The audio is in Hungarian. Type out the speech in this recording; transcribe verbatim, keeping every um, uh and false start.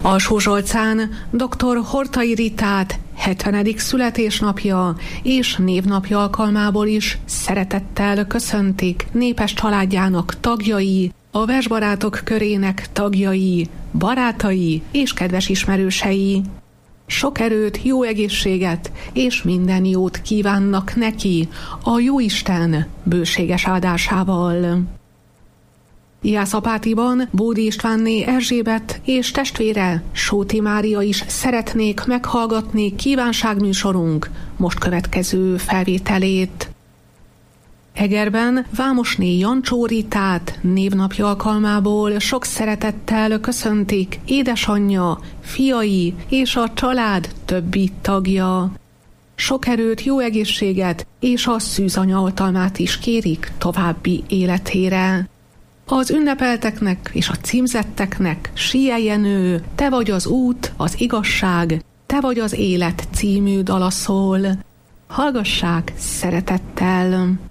Alsó-Zsolcán dr. Horthy Ritát hetvenedik születésnapja és névnapja alkalmából is szeretettel köszöntik népes családjának tagjai, a versbarátok körének tagjai, barátai és kedves ismerősei. Sok erőt, jó egészséget és minden jót kívánnak neki a Jóisten bőséges áldásával. Jászapátiban Bódi Istvánné Erzsébet és testvére Sóti Mária is szeretnék meghallgatni kívánságműsorunk most következő felvételét. Egerben Vámosné Jancsó Ritát névnapja alkalmából sok szeretettel köszöntik édesanyja, fiai és a család többi tagja. Sok erőt, jó egészséget és a szűzanya oltalmát is kérik további életére. Az ünnepelteknek és a címzetteknek Sieljen ő, te vagy az út, az igazság, te vagy az élet című dala szól. Hallgassák szeretettel!